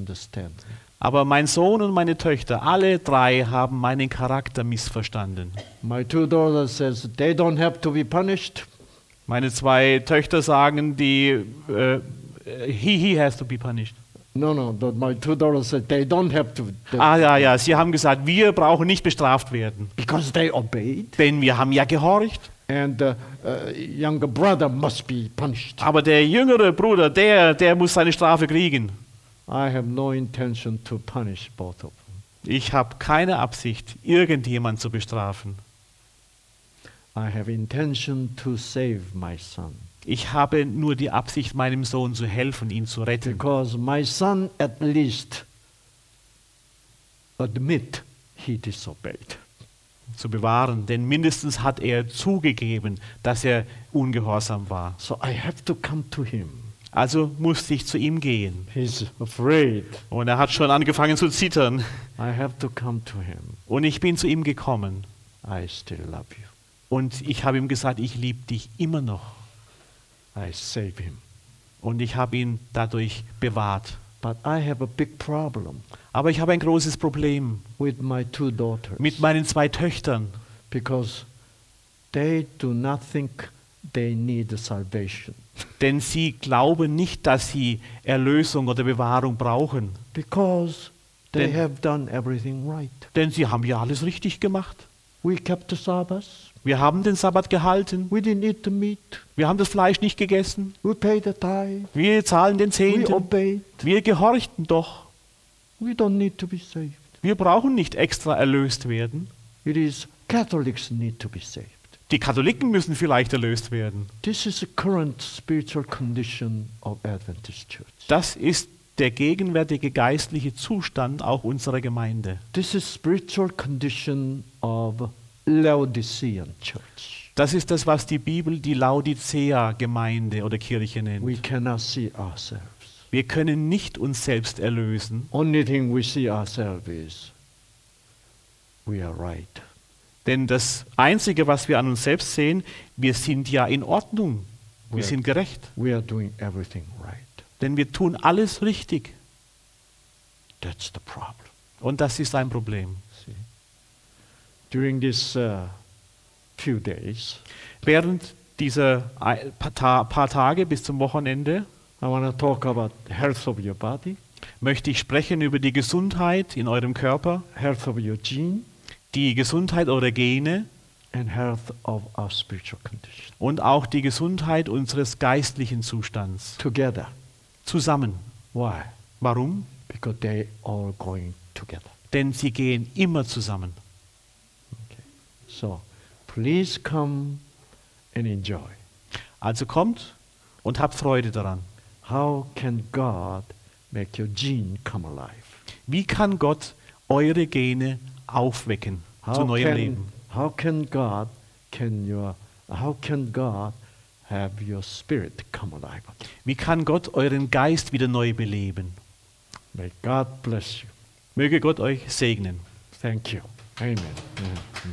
misunderstand me. Aber mein Sohn und meine Töchter, alle drei haben meinen Charakter missverstanden. My two daughters says they don't have to be punished. Meine zwei Töchter sagen, he has to be punished. No, my two daughters said they don't have to. Ja, sie haben gesagt, wir brauchen nicht bestraft werden. Because they obeyed. Denn wir haben ja gehorcht. And younger brother must be punished. Aber der jüngere Bruder, der muss seine Strafe kriegen. I have no intention to punish both of them. Ich habe keine Absicht, irgendjemand zu bestrafen. I have intention to save my son. Ich habe nur die Absicht, meinem Sohn zu helfen, ihn zu retten. Because my son at least admit he disobeyed. Zu bewahren, denn mindestens hat er zugegeben, dass er ungehorsam war. So I have to come to him. Also musste ich zu ihm gehen. He's afraid. Und er hat schon angefangen zu zittern. I have to come to him. Und ich bin zu ihm gekommen. I still love you. Und ich habe ihm gesagt, ich liebe dich immer noch. I save him. Und ich habe ihn dadurch bewahrt. But I have a big problem Aber ich habe ein großes Problem with my two daughters. mit meinen zwei Töchtern. Because they do not think they need salvation. Denn sie glauben nicht, dass sie Erlösung oder Bewahrung brauchen. Because they Denn- have done everything right. Denn sie haben ja alles richtig gemacht. We kept the Sabbath. Wir haben den Sabbat gehalten. We didn't eat the meat. Wir haben das Fleisch nicht gegessen. We paid the tithe. Wir zahlen den We Zehnten. obeyed. Wir gehorchten doch. We don't need to be saved. Wir brauchen nicht extra erlöst werden. It is Catholics need to be saved. Die Katholiken müssen vielleicht erlöst werden. This is the current spiritual condition of Adventist Church. Das ist der gegenwärtige geistliche Zustand auch unserer Gemeinde. This is spiritual condition of Laodicean Church. Das ist das, was die Bibel die Laodicea-Gemeinde oder Kirche We nennt. cannot see ourselves. Wir können nicht uns selbst erlösen, Only thing we see ourselves is we are right. denn das Einzige, was wir an uns selbst sehen, wir sind ja in Ordnung. Wir Ja. sind gerecht, We are doing everything right. denn wir tun alles richtig. That's the problem. Und das ist ein Problem. See? During these few days, Während dieser paar Tage bis zum Wochenende I want to talk about health of your body, möchte ich sprechen über die Gesundheit in eurem Körper, health of your gene, die Gesundheit eurer Gene and health of our spiritual condition. und auch die Gesundheit unseres geistlichen Zustands. Together. Zusammen. Why? Warum? Because they all going together. Denn sie gehen immer zusammen. Okay. So, please come and enjoy. Also kommt und habt Freude daran. How can God make your gene come alive? Wie kann Gott eure Gene aufwecken zu neuem Leben? how can God have your spirit come alive again? Wie kann Gott euren Geist wieder neu beleben? May God bless you. Möge Gott euch segnen. Thank you. Amen.